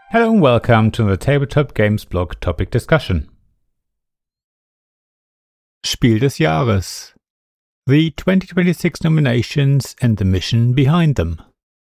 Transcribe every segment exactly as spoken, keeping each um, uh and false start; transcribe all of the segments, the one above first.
Hello and welcome to the Tabletop Games blog topic discussion. Spiel des Jahres. The twenty twenty-six nominations and the mission behind them.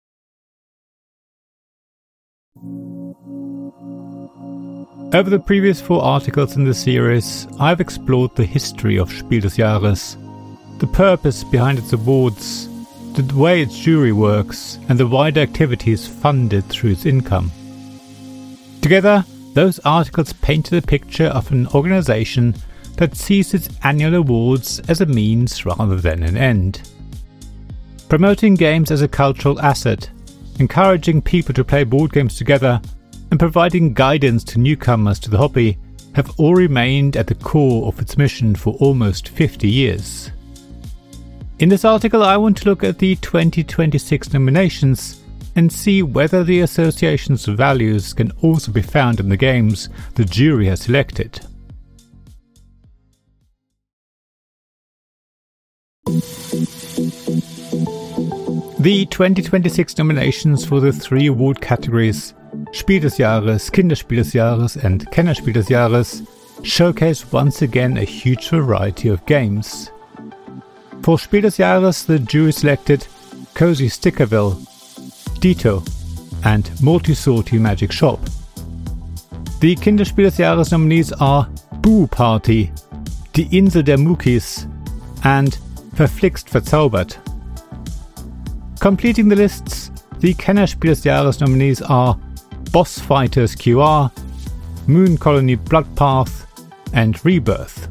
Over the previous four articles in the series, I've explored the history of Spiel des Jahres, the purpose behind its awards, the way its jury works, and the wider activities funded through its income. Together, those articles painted a picture of an organisation that sees its annual awards as a means rather than an end. Promoting games as a cultural asset, encouraging people to play board games together, and providing guidance to newcomers to the hobby have all remained at the core of its mission for almost fifty years. In this article, I want to look at the twenty twenty-six nominations and see whether the association's values can also be found in the games the jury has selected. The twenty twenty-six nominations for the three award categories Spiel des Jahres, Kinderspiel des Jahres and Kennerspiel des Jahres showcase once again a huge variety of games. For Spiel des Jahres, the jury selected Cozy Stickerville, Ditto and Multisorty Magic Shop. The Kinderspiel des Jahres nominees are Boo Party, Die Insel der Muckis and Verflixt Verzaubert. Completing the lists, the Kennerspiel des Jahres nominees are Boss Fighters Q R, Moon Colony Bloodpath and Rebirth.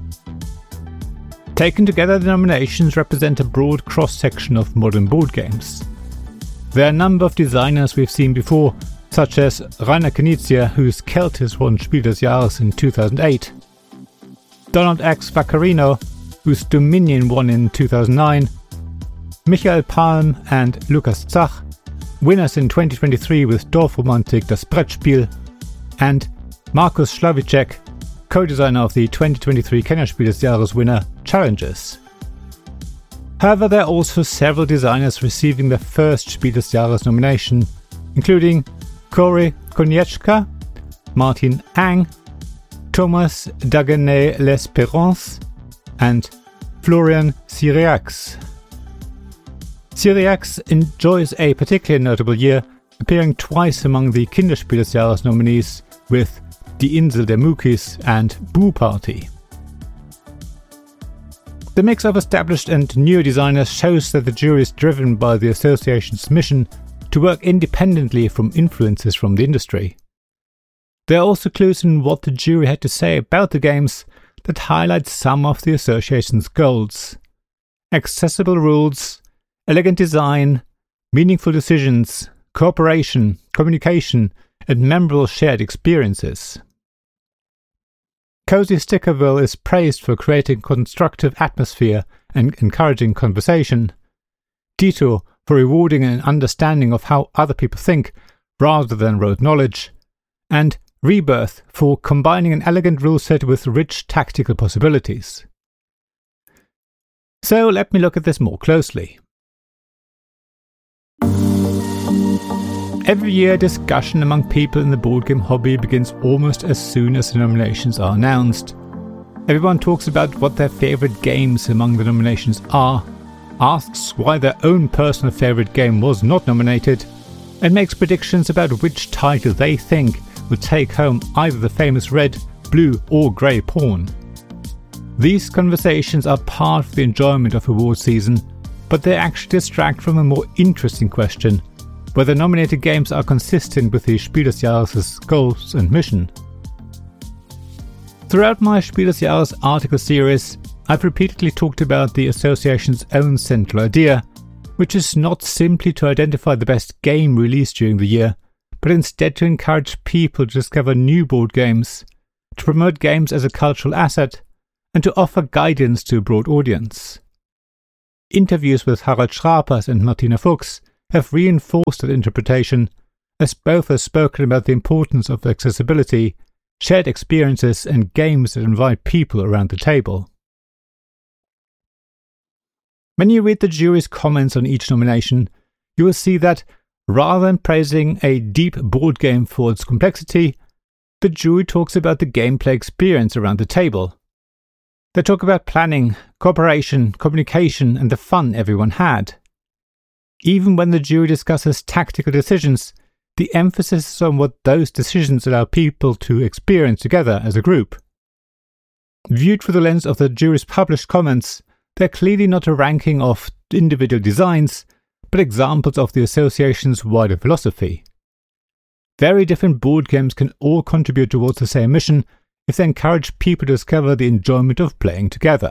Taken together, the nominations represent a broad cross-section of modern board games. There are a number of designers we've seen before, such as Rainer Knizia, whose Celtis won Spiel des Jahres in two thousand eight, Donald X. Vaccarino, whose Dominion won in two thousand nine, Michael Palm and Lukas Zach, winners in twenty twenty-three with Dorfromantik das Brettspiel, and Markus Slavicek, co-designer of the twenty twenty-three Kennerspiel des Jahres winner Challenges. However, there are also several designers receiving their first Spiel des Jahres nomination, including Corey Konieczka, Martin Ang, Thomas Dagenet L'Espérance, and Florian Cyriax. Cyriax enjoys a particularly notable year, appearing twice among the Kinderspiel des Jahres nominees with Die Insel der Muckis and Boo Party. The mix of established and newer designers shows that the jury is driven by the association's mission to work independently from influences from the industry. There are also clues in what the jury had to say about the games that highlight some of the association's goals: accessible rules, elegant design, meaningful decisions, cooperation, communication, and memorable shared experiences. Cozy Stickerville is praised for creating constructive atmosphere and encouraging conversation. Ditto for rewarding an understanding of how other people think rather than rote knowledge. And Rebirth for combining an elegant rule set with rich tactical possibilities. So let me look at this more closely. Every year, discussion among people in the board game hobby begins almost as soon as the nominations are announced. Everyone talks about what their favourite games among the nominations are, asks why their own personal favourite game was not nominated, and makes predictions about which title they think will take home either the famous red, blue or grey pawn. These conversations are part of the enjoyment of award season, but they actually distract from a more interesting question: whether nominated games are consistent with the Spiel des Jahres' goals and mission. Throughout my Spiel des Jahres article series, I've repeatedly talked about the association's own central idea, which is not simply to identify the best game released during the year, but instead to encourage people to discover new board games, to promote games as a cultural asset, and to offer guidance to a broad audience. Interviews with Harald Schrapers and Martina Fuchs have reinforced that interpretation, as both have spoken about the importance of accessibility, shared experiences and games that invite people around the table. When you read the jury's comments on each nomination, you will see that Rather than praising a deep board game for its complexity, the jury talks about the gameplay experience around the table. They talk about planning, cooperation, communication, and the fun everyone had. Even when the jury discusses tactical decisions, the emphasis is on what those decisions allow people to experience together as a group. Viewed through the lens of the jury's published comments, they're clearly not a ranking of individual designs, but examples of the association's wider philosophy. Very different board games can all contribute towards the same mission if they encourage people to discover the enjoyment of playing together.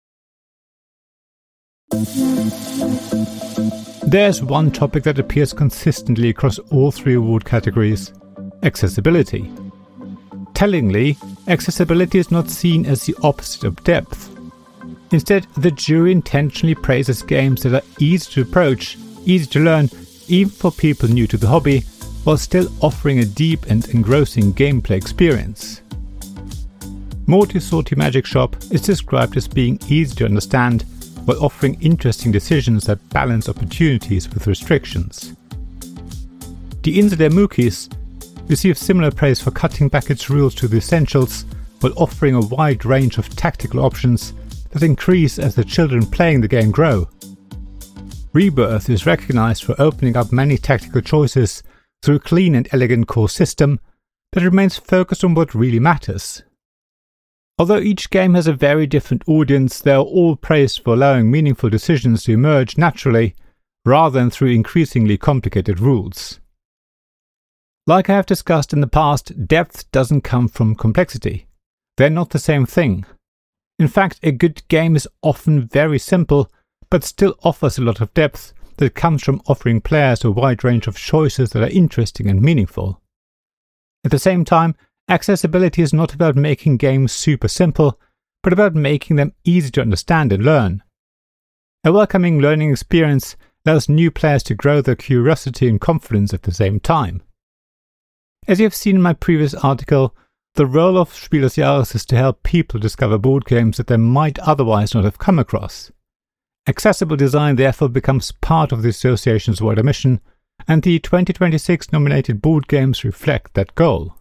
There's one topic that appears consistently across all three award categories: accessibility. Tellingly, accessibility is not seen as the opposite of depth. Instead, the jury intentionally praises games that are easy to approach, easy to learn, even for people new to the hobby, while still offering a deep and engrossing gameplay experience. Morty Sorty Magic Shop is described as being easy to understand, while offering interesting decisions that balance opportunities with restrictions. The Insulae Mookies received similar praise for cutting back its rules to the essentials, while offering a wide range of tactical options that increase as the children playing the game grow. Rebirth is recognized for opening up many tactical choices through a clean and elegant core system that remains focused on what really matters. Although each game has a very different audience, they are all praised for allowing meaningful decisions to emerge naturally, rather than through increasingly complicated rules. Like I have discussed in the past, depth doesn't come from complexity. They're not the same thing. In fact, a good game is often very simple, but still offers a lot of depth that comes from offering players a wide range of choices that are interesting and meaningful. At the same time, accessibility is not about making games super simple, but about making them easy to understand and learn. A welcoming learning experience allows new players to grow their curiosity and confidence at the same time. As you have seen in my previous article, the role of Spiel des Jahres is to help people discover board games that they might otherwise not have come across. Accessible design therefore becomes part of the association's wider mission, and the twenty twenty-six nominated board games reflect that goal.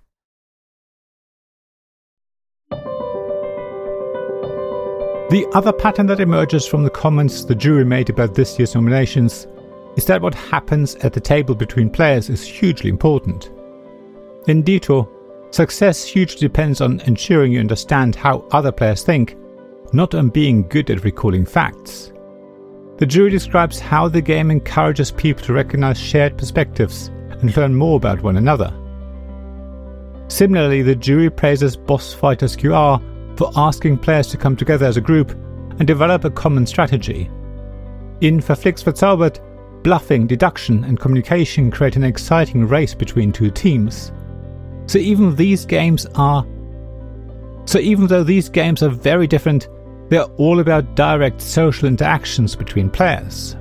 The other pattern that emerges from the comments the jury made about this year's nominations is that what happens at the table between players is hugely important. In Detour, success hugely depends on ensuring you understand how other players think, not on being good at recalling facts. The jury describes how the game encourages people to recognize shared perspectives and learn more about one another. Similarly, the jury praises Boss Fighters Q R for asking players to come together as a group and develop a common strategy. In Verflixt Verzaubert, bluffing, deduction, and communication create an exciting race between two teams. So even these games are So even though these games are very different, they are all about direct social interactions between players.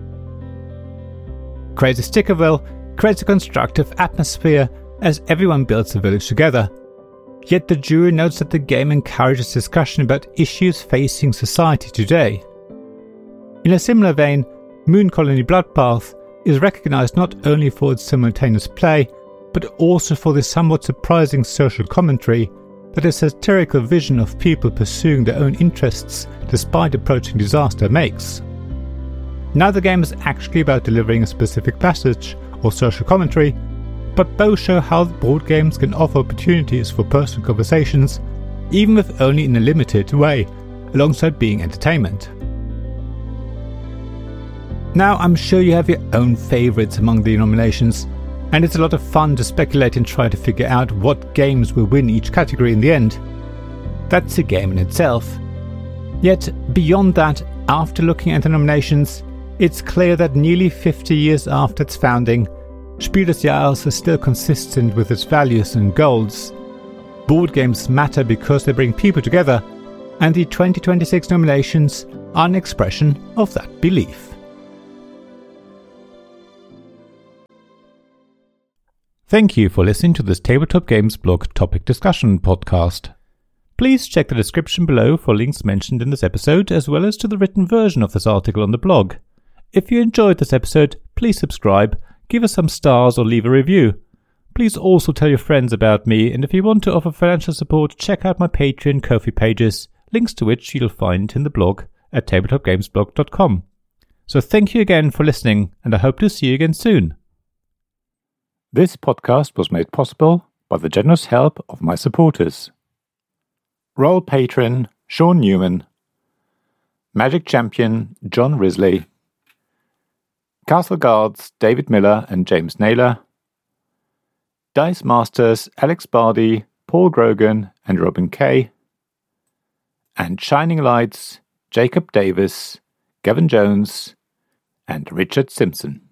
Crazy Stickerville creates a constructive atmosphere as everyone builds a village together. Yet the jury notes that the game encourages discussion about issues facing society today. In a similar vein, Moon Colony Bloodbath is recognized not only for its simultaneous play, but also for the somewhat surprising social commentary that a satirical vision of people pursuing their own interests despite approaching disaster makes. Neither game is actually about delivering a specific message or social commentary, but both show how board games can offer opportunities for personal conversations, even if only in a limited way, alongside being entertainment. Now, I'm sure you have your own favourites among the nominations, and it's a lot of fun to speculate and try to figure out what games will win each category in the end. That's a game in itself. Yet, beyond that, after looking at the nominations, it's clear that nearly fifty years after its founding, Spiel des Jahres is still consistent with its values and goals. Board games matter because they bring people together, and the twenty twenty-six nominations are an expression of that belief. Thank you for listening to this Tabletop Games blog topic discussion podcast. Please check the description below for links mentioned in this episode, as well as to the written version of this article on the blog. If you enjoyed this episode, please subscribe, give us some stars or leave a review. Please also tell your friends about me, and if you want to offer financial support, check out my Patreon Ko-fi pages, links to which you'll find in the blog at tabletop games blog dot com. So thank you again for listening, and I hope to see you again soon. This podcast was made possible by the generous help of my supporters. Royal Patron Sean Newman, Magic Champion John Risley, Castle Guards David Miller and James Naylor, Dice Masters Alex Bardi, Paul Grogan and Robin Kay, and Shining Lights Jacob Davis, Gavin Jones and Richard Simpson.